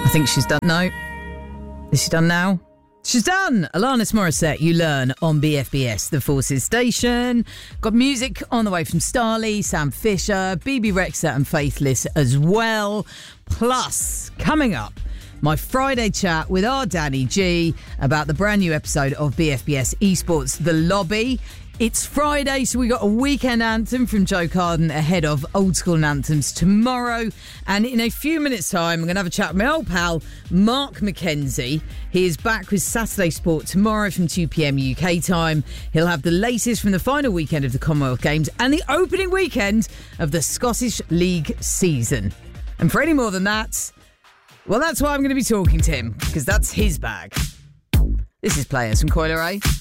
think she's done. No. Is she done now? She's done. Alanis Morissette, You Learn on BFBS, the Forces station. Got music on the way from Starley, Sam Fisher, BB Rexha and Faithless as well. Plus, coming up, my Friday chat with our Danny G about the brand new episode of BFBS Esports The Lobby. It's Friday, so we got a weekend anthem from Joe Carden ahead of Old School Anthems tomorrow. And in a few minutes' time, I'm going to have a chat with my old pal, Mark McKenzie. He is back with Saturday Sport tomorrow from 2 p.m. UK time. He'll have the latest from the final weekend of the Commonwealth Games and the opening weekend of the Scottish League season. And for any more than that, well, that's why I'm going to be talking to him, because that's his bag. This is Players from Coil Ray.